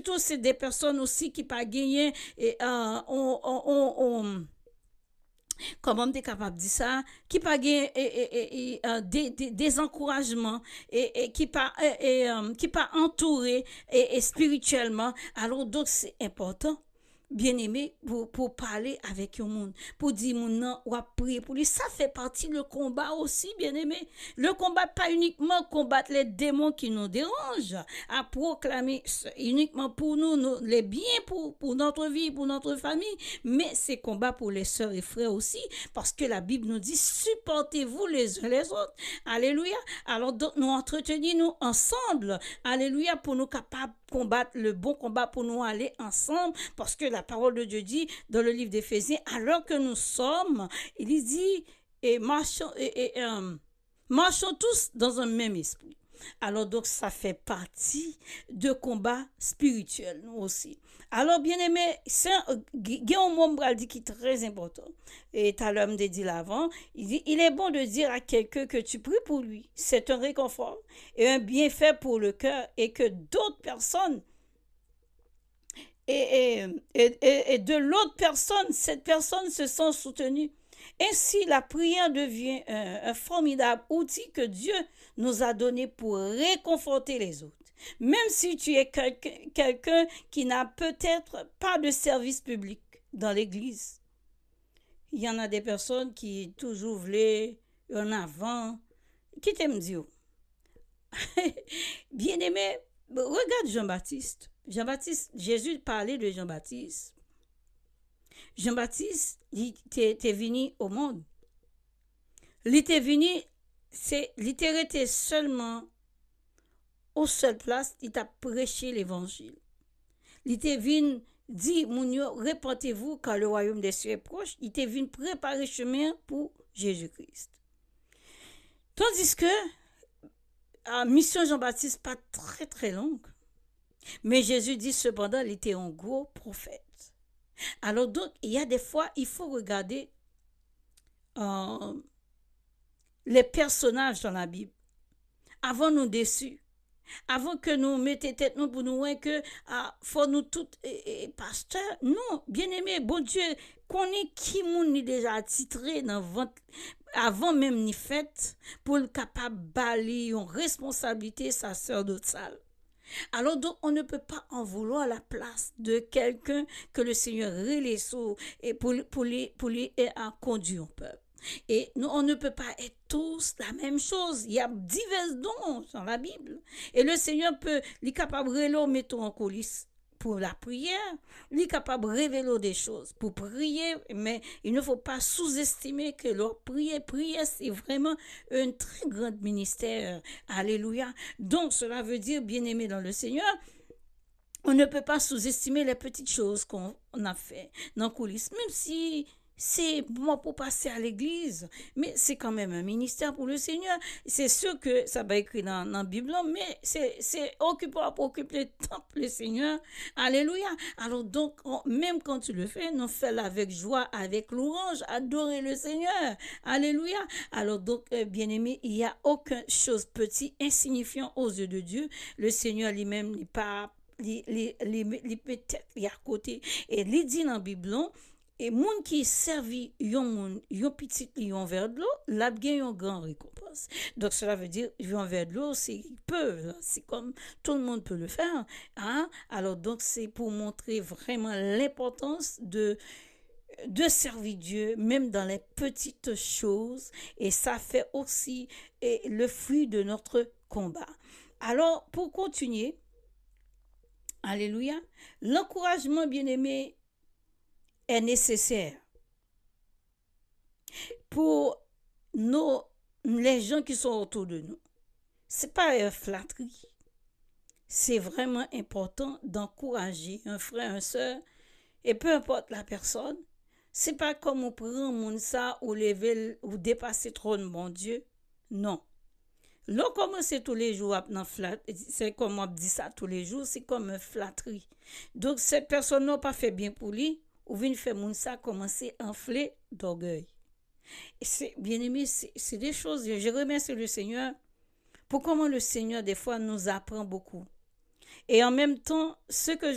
surtout c'est des personnes aussi qui pas gagné et comment on est capable de dire ça, qui pas gagné des encouragements et qui pas entouré et spirituellement. Alors donc c'est important, bien aimé, pour parler avec un monde, pour dire mon non, ou à prier pour lui. Ça fait partie le combat aussi, bien aimé. Le combat, pas uniquement combattre les démons qui nous dérangent, à proclamer uniquement pour les biens pour notre vie, pour notre famille, mais c'est combat pour les sœurs et frères aussi, parce que la Bible nous dit, supportez-vous les uns les autres. Alléluia. Alors donc, nous entretenons ensemble. Alléluia, pour nous capables combattre le bon combat, pour nous aller ensemble, parce que la parole de Dieu dit dans le livre d'Éphésiens, alors que nous sommes, il dit, et marchons tous dans un même esprit. Alors donc ça fait partie de combat spirituel nous aussi. Alors bien aimé, c'est Guillaume Mombral dit qui est très important. Et tout à l'heure me dit l'avant, il dit il est bon de dire à quelqu'un que tu pries pour lui. C'est un réconfort et un bienfait pour le cœur et que d'autres personnes et de l'autre personne, cette personne se sent soutenue. Ainsi, la prière devient un formidable outil que Dieu nous a donné pour réconforter les autres. Même si tu es quelqu'un qui n'a peut-être pas de service public dans l'église, il y en a des personnes qui toujours voulaient en avant, qui t'aiment dire. Bien aimé, regarde Jean-Baptiste. Jean-Baptiste, Jésus parlait de Jean-Baptiste. Jean-Baptiste, il était venu au monde. Il était venu, il était seulement aux seules places, il t'a prêché l'évangile. Il était venu dire, Mounio, répentez-vous car le royaume des cieux est proche. Il était venu préparer chemin pour Jésus-Christ. Tandis que la mission Jean-Baptiste pas très très longue. Mais Jésus dit cependant, il était un gros prophète. Alors donc, il y a des fois, il faut regarder les personnages dans la Bible. Avant nous déçus, avant que nous mettions tête nous pour nous voir que faut nous toutes pasteurs. Non, bien aimé, bon Dieu, connaît qui moun ni déjà attitré dans ventre avant même ni fait pour le capable balayer une responsabilité sa sœur d'autre salle. Alors donc, on ne peut pas en vouloir la place de quelqu'un que le Seigneur relève et pour lui conduire un peuple. Et nous, on ne peut pas être tous la même chose. Il y a divers dons dans la Bible. Et le Seigneur peut, il est capable de révéler, mettons en coulisses pour la prière, il est capable de révéler des choses pour prier, mais il ne faut pas sous-estimer que leur prière, c'est vraiment un très grand ministère. Alléluia. Donc, cela veut dire, bien-aimé dans le Seigneur, on ne peut pas sous-estimer les petites choses qu'on a fait dans les coulisses, même si c'est moi pour passer à l'église, mais c'est quand même un ministère pour le Seigneur. C'est sûr que ça va écrit dans la Bible, mais c'est occupant pour occuper le temple, le Seigneur. Alléluia. Alors donc, même quand tu le fais, nous fais-le avec joie, avec louange, adorer le Seigneur. Alléluia. Alors donc, bien-aimé, il n'y a aucune chose petit, insignifiant aux yeux de Dieu. Le Seigneur lui-même n'est pas, peut-être à côté. Et il dit dans la Bible, et moun qui servi yon petit yon verre de l'eau, l'a gen yon grand récompense. Donc cela veut dire yon verre de l'eau, c'est comme tout le monde peut le faire, hein? Alors donc c'est pour montrer vraiment l'importance de servir Dieu même dans les petites choses, et ça fait aussi le fruit de notre combat. Alors pour continuer, alléluia, l'encouragement bien-aimé est nécessaire pour les gens qui sont autour de nous. C'est pas une flatterie. C'est vraiment important d'encourager un frère, une soeur, et peu importe la personne. C'est pas comme on prend mon ça ou lever ou dépasser trop de bon Dieu. Non. L'on commence tous les jours à c'est comme on dit ça tous les jours, c'est comme une flatterie. Donc cette personne n'a pas fait bien pour lui. Ou vient faire moun ça commencer à enfler d'orgueil. Et c'est bien aimé, c'est des choses. Je remercie le Seigneur pour comment le Seigneur des fois nous apprend beaucoup. Et en même temps, ce que